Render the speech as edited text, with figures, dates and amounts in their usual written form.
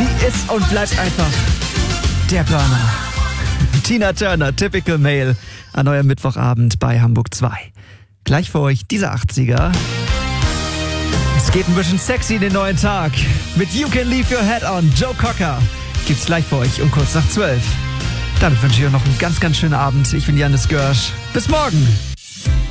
Sie ist und bleibt einfach der Burner. Tina Turner, Typical Male, an eurem Mittwochabend bei Hamburg 2. Gleich für euch dieser 80er. Es geht ein bisschen sexy in den neuen Tag. Mit You Can Leave Your Head On, Joe Cocker. Gibt's gleich für euch um kurz nach 12. Damit wünsche ich euch noch einen ganz, ganz schönen Abend. Ich bin Janis Görsch. Bis morgen.